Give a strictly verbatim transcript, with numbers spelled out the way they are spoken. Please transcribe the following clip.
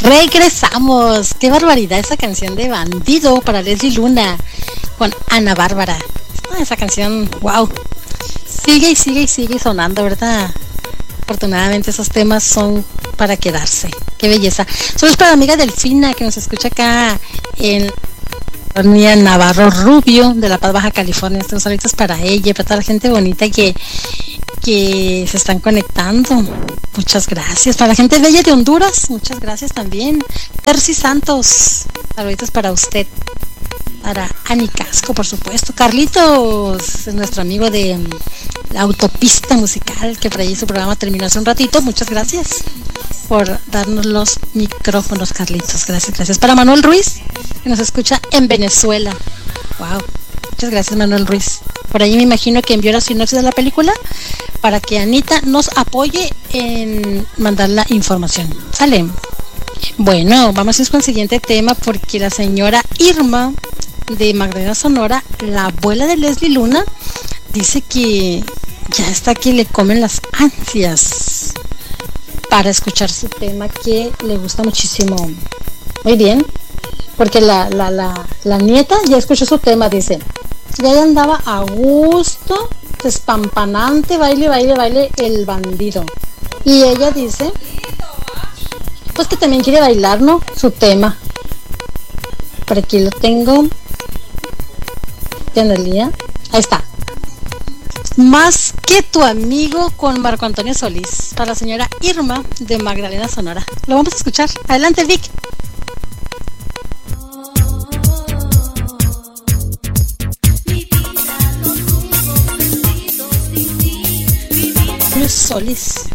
Regresamos. Qué barbaridad esa canción de Bandido para Leslie Luna con Ana Bárbara. Ah, esa canción, wow. Sigue y sigue y sigue sonando, ¿verdad? Afortunadamente esos temas son para quedarse. Qué belleza. Saludos para la amiga Delfina que nos escucha acá en Navarro Rubio de La Paz, Baja California. Estos saludos para ella y para toda la gente bonita que que se están conectando. Muchas gracias. Para la gente bella de Honduras, muchas gracias también. Percy Santos, saluditos para usted. Para Ani Casco, por supuesto. Carlitos, nuestro amigo de la Autopista Musical, que por ahí su programa terminó hace un ratito. Muchas gracias por darnos los micrófonos, Carlitos. Gracias, gracias. Para Manuel Ruiz, que nos escucha en Venezuela. Wow. Muchas gracias, Manuel Ruiz. Por ahí me imagino que envió la sinopsis de la película para que Anita nos apoye en mandar la información. ¿Sale? Bueno, vamos a ir con el siguiente tema porque la señora Irma de Magdalena Sonora, la abuela de Leslie Luna, dice que ya está que le comen las ansias para escuchar su tema que le gusta muchísimo. Muy bien, porque la, la, la, la nieta ya escuchó su tema, dice. Ya ella andaba a gusto, despampanante, baile, baile, baile, el bandido. Y ella dice, pues que también quiere bailar, ¿no? Su tema. Por aquí lo tengo. Analía. Ahí está. Más que tu amigo con Marco Antonio Solís. Para la señora Irma de Magdalena Sonora. Lo vamos a escuchar. Adelante, Vic. Solís.